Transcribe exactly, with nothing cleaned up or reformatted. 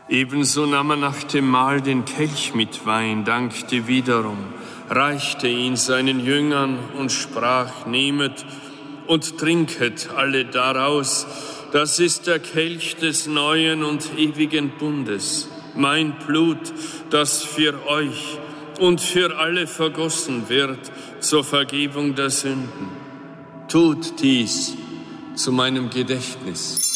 Ebenso nahm er nach dem Mahl den Kelch mit Wein, dankte wiederum, reichte ihn seinen Jüngern und sprach: Nehmet und trinket alle daraus. Das ist der Kelch des neuen und ewigen Bundes, mein Blut, das für euch und für alle vergossen wird zur Vergebung der Sünden. Tut dies zu meinem Gedächtnis.